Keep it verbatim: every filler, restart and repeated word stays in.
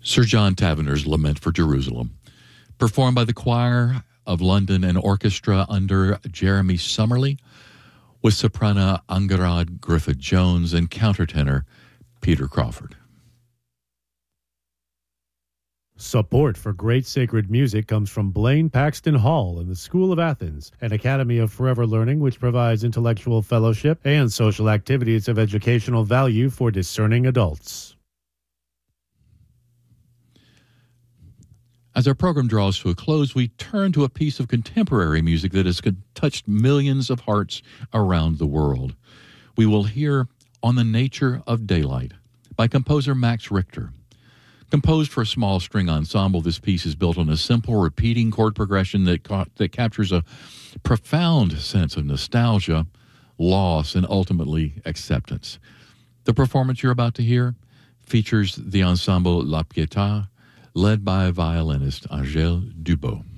Sir John Tavener's Lament for Jerusalem, performed by the Choir of London and Orchestra under Jeremy Summerly, with soprano Angarad Griffith-Jones and countertenor Peter Crawford. Support for great sacred music comes from Blaine Paxton Hall and the School of Athens, an academy of forever learning which provides intellectual fellowship and social activities of educational value for discerning adults. As our program draws to a close, we turn to a piece of contemporary music that has touched millions of hearts around the world. We will hear On the Nature of Daylight by composer Max Richter. Composed for a small string ensemble, this piece is built on a simple repeating chord progression that, ca- that captures a profound sense of nostalgia, loss, and ultimately acceptance. The performance you're about to hear features the ensemble La Pietà, led by violinist Angèle Dubot.